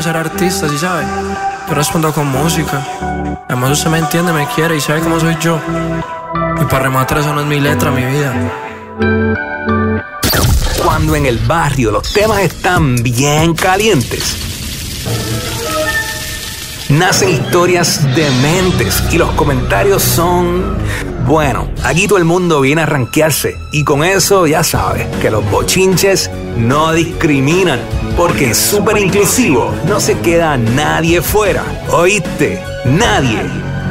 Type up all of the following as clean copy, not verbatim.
de ser artista, ¿sí sabes? Yo respondo con música. Además usted me entiende, me quiere y sabe cómo soy yo. Y para rematar, eso no es mi letra, mi vida. Cuando en el barrio los temas están bien calientes, nacen historias dementes y los comentarios son... Bueno, aquí todo el mundo viene a rankearse y con eso ya sabes que los bochinches no discriminan, porque en Súper Inclusivo no se queda nadie fuera. ¿Oíste? Nadie.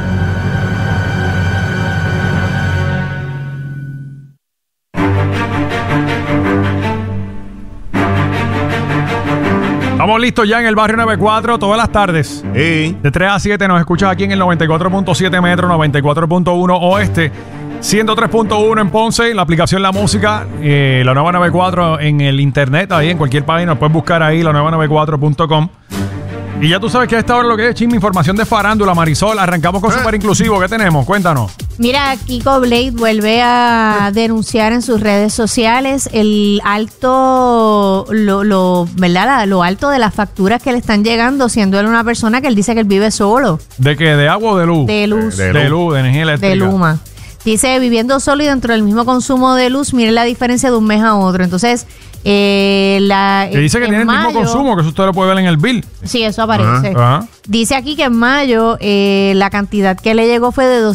Estamos listos ya en el barrio 94 todas las tardes. Sí. De 3 a 7 nos escuchas aquí en el 94.7 Metro, 94.1 Oeste, 103.1 en Ponce, la aplicación La Música, la nueva 94 en el internet, ahí en cualquier página, puedes buscar ahí la nueva 94.com. Y ya tú sabes que a esta hora lo que es, Chisme, información de farándula, Marisol. Arrancamos con Súper Inclusivo. ¿Qué tenemos? Cuéntanos. Mira, Kiko Blade vuelve a denunciar en sus redes sociales el alto, ¿verdad? Lo alto de las facturas que le están llegando, siendo él una persona que él dice que él vive solo. ¿De qué? ¿De agua o de luz? De luz. De luz, de energía eléctrica. De Luma. Dice, viviendo solo y dentro del mismo consumo de luz, miren la diferencia de un mes a otro. Entonces, que dice que tiene el mismo consumo, que eso usted lo puede ver en el bill. Sí, eso aparece. Ajá. Dice aquí que en mayo la cantidad que le llegó fue de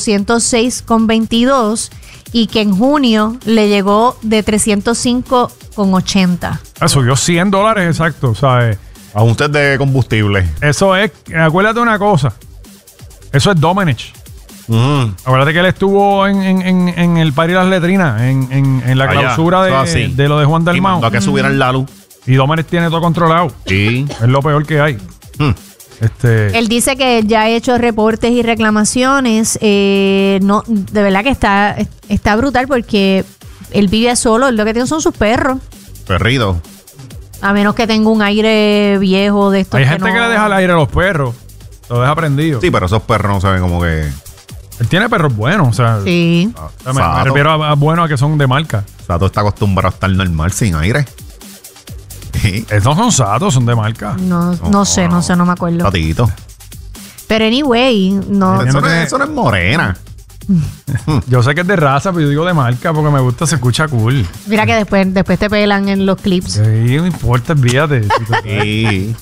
206,22 y que en junio le llegó de 305,80. Subió $100 exacto, ¿sabes? Ajustes de combustible. Eso es, acuérdate una cosa. Eso es Domenech. Acuérdate que él estuvo en el par y las letrinas, en la clausura de lo de Juan Dalmau. Y que subieran la luz. Y Domenech tiene todo controlado. Sí. Es lo peor que hay. Él dice que ya ha hecho reportes y reclamaciones. No, de verdad que está brutal porque él vive solo. Lo que tiene son sus perros. Perrido. A menos que tenga un aire viejo de estos. Hay gente que le deja el aire a los perros. Lo deja prendido. Sí, pero esos perros no se ven como que... Él tiene perros buenos, o sea. Sí. Me refiero a buenos a que son de marca. Sato está acostumbrado a estar normal sin aire. Sí. Estos son Satos, son de marca. No sé, no me acuerdo. Satito. Pero anyway, no. Eso no es morena. Yo sé que es de raza, pero yo digo de marca porque me gusta, se escucha cool. Mira que después te pelan en los clips. Sí, no importa, olvídate. Sí.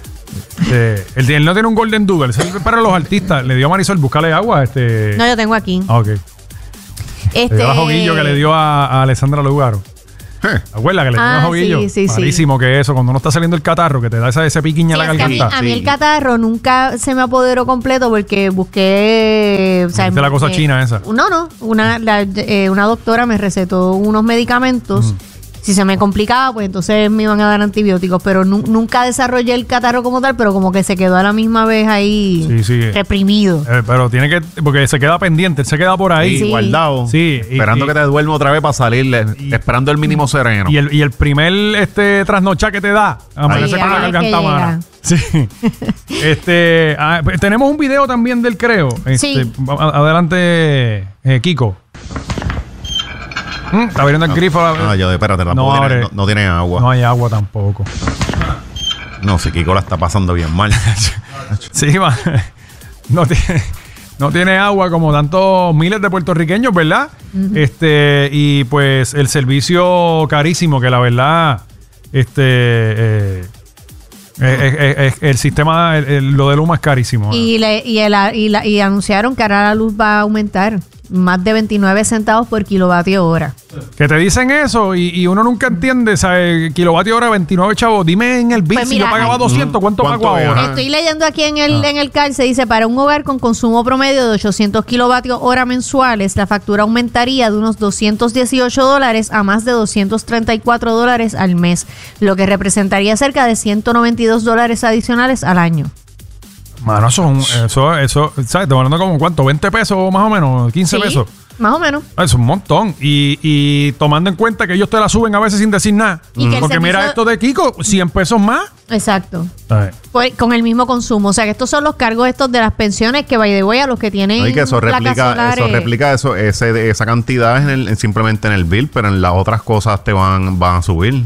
Él no tiene un Golden Doodle, es para los artistas. Le dio a Marisol, búscale agua. No, yo tengo aquí. Ok. Le dio el joguillo que le dio a Alessandra Lugaro. ¿Acuerdas que le dio un joguillo? Sí. Malísimo que eso, cuando no está saliendo el catarro, que te da ese piquiña a la garganta. A mí el catarro nunca se me apoderó completo porque busqué... ¿Viste la cosa china esa? No. Una doctora me recetó unos medicamentos. Si se me complicaba, pues entonces me iban a dar antibióticos, pero nunca desarrollé el catarro como tal, pero como que se quedó a la misma vez ahí reprimido. Pero tiene que, porque se queda pendiente, él se queda por ahí. Sí. Guardado. Sí. Esperando que te duerma otra vez para salirle, esperando el mínimo sereno. Y el primer trasnocha que te da, amanece con la garganta mala. Sí. Tenemos un video también del Creo. Sí. Adelante, Kiko. Está abriendo el grifo. Espérate, no tiene agua. No hay agua tampoco. No, si Kiko la está pasando bien mal. Sí, no tiene agua como tantos miles de puertorriqueños, ¿verdad? Y pues el servicio carísimo, que la verdad, el sistema, lo de Luma es carísimo. Y anunciaron que ahora la luz va a aumentar. Más de 29 centavos por kilovatio hora. Que te dicen eso y uno nunca entiende, ¿sabes? Kilovatio hora, 29 chavos. Dime en el bill, pues si yo pagaba 200, ¿cuánto pago ahora? Estoy leyendo aquí en el CAL, se dice, para un hogar con consumo promedio de 800 kilovatios hora mensuales, la factura aumentaría de unos $218 a más de $234 al mes, lo que representaría cerca de $192 adicionales al año. Mano, eso, ¿sabes? Te van dando como ¿cuánto? ¿20 pesos más o menos? ¿15 pesos? Más o menos. Eso es un montón. Y tomando en cuenta que ellos te la suben a veces sin decir nada. Porque mira esto de Kiko, 100 pesos más. Exacto. Pues, con el mismo consumo. O sea, que estos son los cargos estos de las pensiones que, by the way, a los que tienen. No, y que eso replica esa cantidad simplemente en el bill, pero en las otras cosas te van a subir.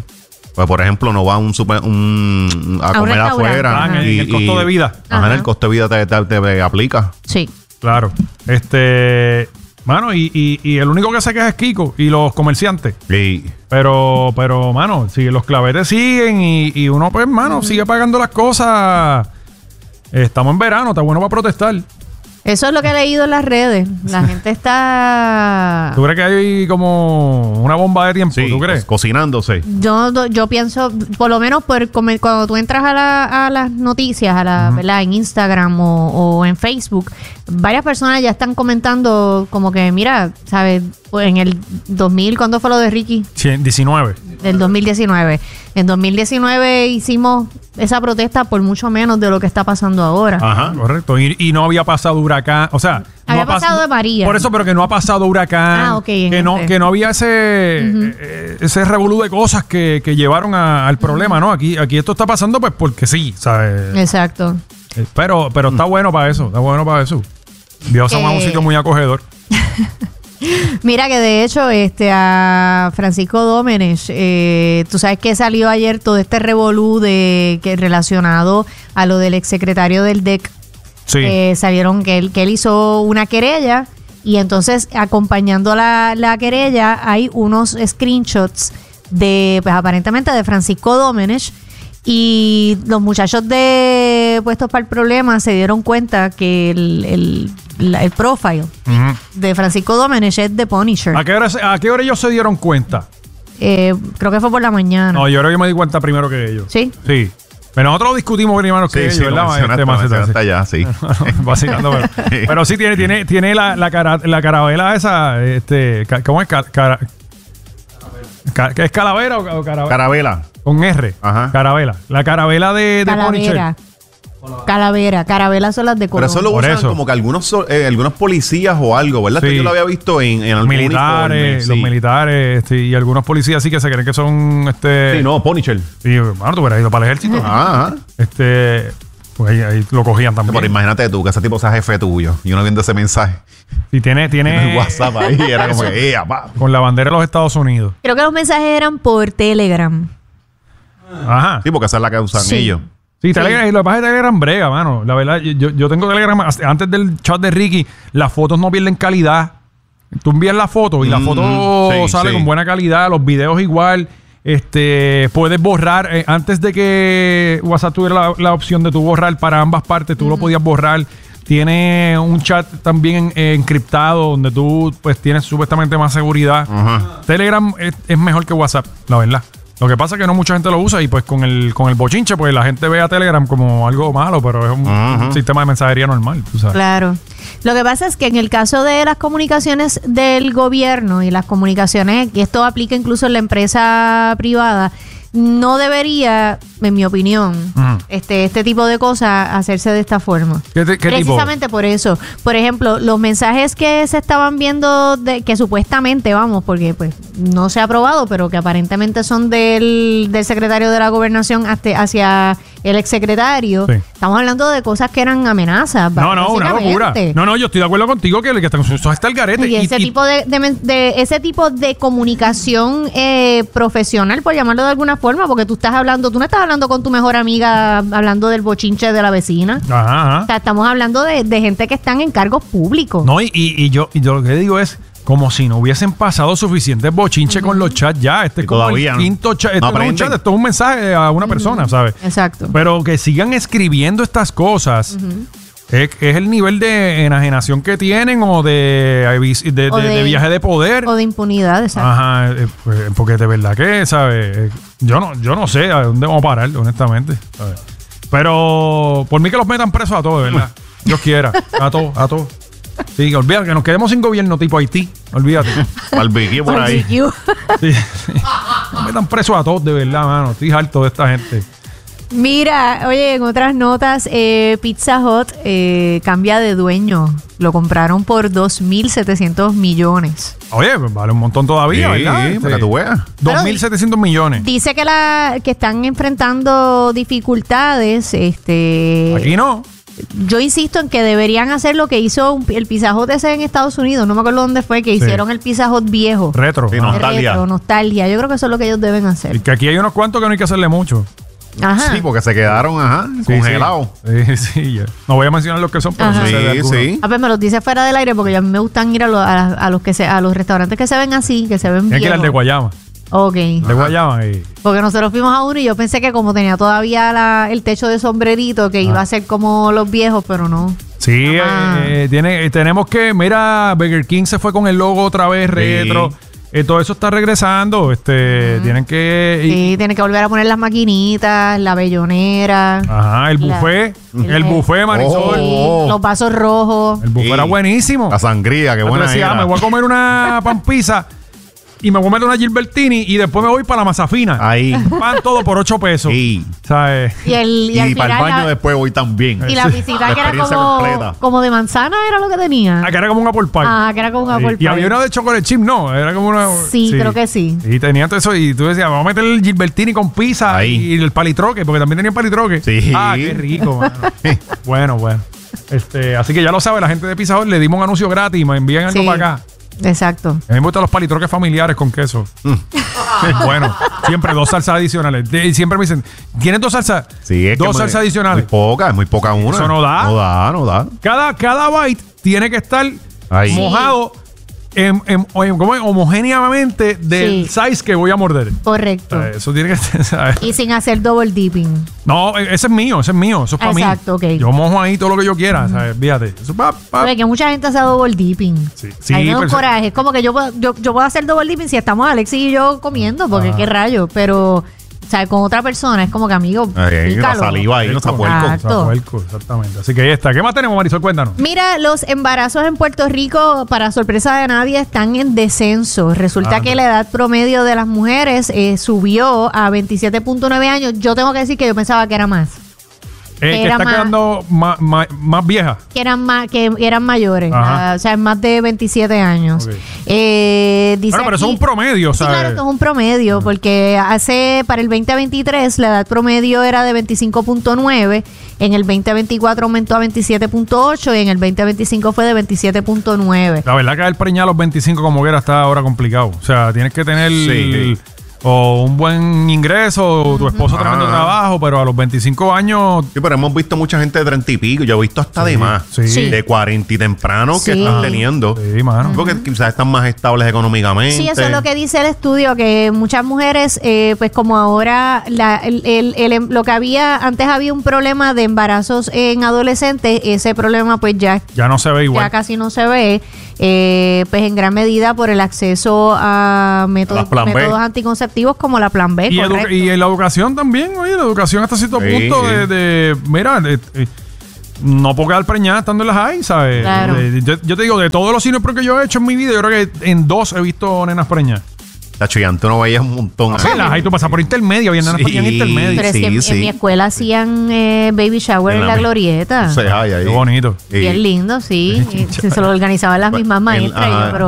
Pues, por ejemplo, no va a un a un comer restaurante. afuera. En el costo de vida. Ajá, Ajá. el costo de vida te aplica. Sí. Claro. Mano, y el único que se queja es Kiko y los comerciantes. Y Pero, mano, si los clavetes siguen y uno, pues, mano, sigue pagando las cosas. Estamos en verano, está bueno para protestar. Eso es lo que he leído en las redes. La gente está... ¿Tú crees que hay como una bomba de tiempo? sí, ¿Tú crees? cocinándose. Yo pienso, por lo menos cuando tú entras a las noticias, ¿verdad? En Instagram o en Facebook, varias personas ya están comentando como que, mira, ¿sabes? En el 2000, ¿cuándo fue lo de Ricky? 19. Del 2019. En 2019 hicimos esa protesta por mucho menos de lo que está pasando ahora. Ajá, correcto. Y no había pasado huracán. O sea, Había no ha pasado de María. Por eso, pero que no ha pasado huracán. Ah, ok, que no había ese revolú de cosas que llevaron al problema, ¿no? Aquí esto está pasando pues porque sí, ¿sabes? Exacto. Pero está bueno para eso. Está bueno para eso. Dios es un sitio muy acogedor. Mira que de hecho a Francisco Domenech, tú sabes que salió ayer todo este revolú relacionado a lo del exsecretario del DEC. Sí. Salieron que él hizo una querella y entonces acompañando la querella hay unos screenshots de, pues aparentemente de Francisco Domenech, y los muchachos de Puestos para el Problema se dieron cuenta que el profile Ujú. de Francisco Domenech es de Punisher. ¿A qué hora ellos se dieron cuenta? Creo que fue por la mañana. No, yo creo que me di cuenta primero que ellos. ¿Sí? Sí. Pero nosotros discutimos primero que ellos, ¿verdad? mencionaste allá, sí. Vacilando, pero sí tiene la carabela esa, ¿cómo es? ¿Qué es calavera o carabela? Carabela. Con R. Ajá. Carabela. La carabela de Punisher. Carabelas son las de Pero Colón. eso lo Por usan eso. como que algunos policías o algo, ¿verdad? Sí. Que yo lo había visto en algún Militares, uniforme, los sí. militares, y algunos policías sí que se creen que son Sí, no, Punisher. Sí, bueno, tú hubieras ido para el ejército. Ajá. Pues ahí lo cogían también. Pero imagínate tú, que ese tipo sea jefe tuyo y uno viendo ese mensaje Y tiene en el WhatsApp ahí, era como que, pa! con la bandera de los Estados Unidos. Creo que los mensajes eran por Telegram. Ajá. Sí, porque esa es la que usan Sí. ellos. Sí, Telegram, y lo que pasa es que Telegram brega, mano. La verdad, yo tengo Telegram antes del chat de Ricky. Las fotos no pierden calidad. Tú envías la foto y la foto sí, sale sí. con buena calidad. Los videos igual. Puedes borrar. Antes de que WhatsApp tuviera la opción de tú borrar para ambas partes, tú lo podías borrar. Tiene un chat también encriptado donde tú pues tienes supuestamente más seguridad. Ajá. Telegram es mejor que WhatsApp, la verdad. Lo que pasa es que no mucha gente lo usa y pues con el bochinche pues la gente ve a Telegram como algo malo, pero es un sistema de mensajería normal, tú sabes. Claro. Lo que pasa es que en el caso de las comunicaciones del gobierno y las comunicaciones, y esto aplica incluso en la empresa privada, no debería, en mi opinión, este tipo de cosas hacerse de esta forma. ¿Qué tipo? Precisamente por eso. Por ejemplo, los mensajes que se estaban viendo, que supuestamente, vamos, porque pues no se ha aprobado, pero que aparentemente son del secretario de la Gobernación hacia el exsecretario. Sí. Estamos hablando de cosas que eran amenazas. No, una locura. básicamente. No, yo estoy de acuerdo contigo que eso está el garete. Y ese tipo ese tipo de comunicación profesional, por llamarlo de alguna forma, porque tú no estás hablando con tu mejor amiga hablando del bochinche de la vecina. Ajá. O sea, estamos hablando de gente que están en cargos públicos. No, y yo lo que digo es como si no hubiesen pasado suficientes bochinches con los chats ya. Este es Y como todavía el no. quinto chat. No Esto no es un aprenden. chat, esto es un mensaje a una persona, ¿sabes? Exacto. Pero que sigan escribiendo estas cosas. Es el nivel de enajenación que tienen o de viaje de poder. O de impunidad, exacto. Ajá, pues, porque de verdad que, ¿sabes? Yo no sé a dónde vamos a parar, honestamente, ¿sabes? Pero por mí que los metan presos a todos, de verdad. Dios quiera, a todos. Sí, olvídate que nos quedemos sin gobierno tipo Haití. Olvídate. Barbecue por ahí. Barbecue. Sí. Nos metan presos a todos, de verdad, mano. Estoy harto de esta gente. Mira, oye, en otras notas, Pizza Hut cambia de dueño. Lo compraron por 2.700 millones. Oye, pues vale un montón todavía, Sí, ¿verdad? para que tú veas. 2.700 millones. Dice que están enfrentando dificultades. Aquí no. yo insisto en que deberían hacer lo que hizo el Pizza Hut ese en Estados Unidos. No me acuerdo dónde fue, que hicieron el Pizza Hut viejo. Retro. Sí, nostalgia. Retro, nostalgia. Yo creo que eso es lo que ellos deben hacer. Y que aquí hay unos cuantos que no hay que hacerle mucho. Ajá. Sí, porque se quedaron, Sí, congelados. Sí, ya. No voy a mencionar los que son, pero Ajá. sí sé de algunos. Sí. A ver, me los dice fuera del aire porque a mí me gustan ir a los restaurantes que se ven así, que se ven Tienen que ir al viejos. de Guayama. Ok. De Guayama. Porque nosotros fuimos a uno y yo pensé que como tenía todavía el techo de sombrerito, que iba a ser como los viejos, pero no. Sí, Ajá. tenemos que... Mira, Burger King se fue con el logo otra vez retro. Todo eso está regresando. Tienen que... Sí, tienen que volver a poner las maquinitas, la bellonera. Ajá, el buffet. El buffet, Marisol. Oh. Los vasos rojos. El buffet Sí. era buenísimo. La sangría, qué buena Entonces decía, era. me voy a comer una pan pizza y me voy a meter una Gilbertini y después me voy para la Mazafina. Ahí. Pan todo por 8 pesos. Sí. ¿Sabes? Y al Y para el final baño la- después voy también. y la visita La que era experiencia completa. como de manzana era lo que tenía. Ah, que era como un apple pie. Ah, que era como un apple Y pie. había una de chocolate chip, no, era como una... Sí, creo que sí. Y tenía todo eso y tú decías, vamos a meter el Gilbertini con pizza Ahí. y el palitroque, porque también tenía palitroque. Sí. Ah, qué rico, mano. Bueno. Así que ya lo sabe, la gente de Pizza Hut, le dimos un anuncio gratis y me envían algo Sí. para acá. Exacto. A mí me gustan los palitroques familiares con queso. Bueno, siempre 2 salsas adicionales. Y siempre me dicen, ¿tienes 2 salsas? Sí, es que 2 salsas adicionales. Es muy poca una. Eso no da. No da. Cada bite tiene que estar Ahí. mojado ¿cómo es? Homogéneamente del size que voy a morder. Correcto. O sea, eso tiene que ser, ¿sabes? Y sin hacer double dipping. No, ese es mío, eso es para mí. Exacto, ok. Yo mojo ahí todo lo que yo quiera, ¿sabes? Fíjate. Eso Porque que mucha gente hace double dipping. Sí, Ahí me da un pero- coraje. Es como que yo puedo hacer double dipping si estamos Alexis y yo comiendo, porque qué rayo. Pero, o sea, con otra persona es como que, amigo, La pícalo. saliva ahí, no está puerco. Ah. Puerco, exactamente. Así que ahí está. ¿Qué más tenemos, Marisol? Cuéntanos. Mira, los embarazos en Puerto Rico, para sorpresa de nadie, están en descenso. Resulta que la edad promedio de las mujeres subió a 27.9 años. Yo tengo que decir que yo pensaba que era más. Que Era está más- quedando más vieja. Que eran mayores. Ajá. O sea, más de 27 años. Ok. Dice Bueno, pero eso es aquí- un promedio, Sí, ¿sabes? claro, esto es un promedio, porque para el 2023 la edad promedio era de 25.9, en el 2024 aumentó a 27.8 y en el 2025 fue de 27.9. La verdad que el preñar a los 25 como quiera está ahora complicado. O sea, tienes que tener Sí. o un buen ingreso, o tu esposo tremendo trabajo, pero a los 25 años... Sí, pero hemos visto mucha gente de 30 y pico. Yo he visto hasta de más. Sí. Sí. De 40 y temprano que Sí. están teniendo. Sí, mano. Porque quizás están más estables económicamente. Sí, eso es lo que dice el estudio, que muchas mujeres, pues como ahora lo que antes había un problema de embarazos en adolescentes, ese problema pues ya Ya no se ve igual. ya casi no se ve, pues en gran medida por el acceso a métodos Plan B. anticonceptivos como la Plan B, Y, correcto. y en la educación también, oye, la educación hasta cierto Sí, punto sí. mira, no puedo quedar preñada estando en las high, ¿sabes? Claro. Yo te digo, de todos los cines que yo he hecho en mi vida, yo creo que en 2 he visto nenas preñadas. Tacho, y antes no veías un montón. Sí, las high tú pasas por intermedia, había nenas Sí. pequeñas intermedia. Pero es que sí. en mi escuela hacían baby shower en la mi- glorieta. O sea, ay, ahí. Qué bonito. Sí. Bien lindo, sí. Y se lo organizaban las mismas maestras. Y yo, ajá. pero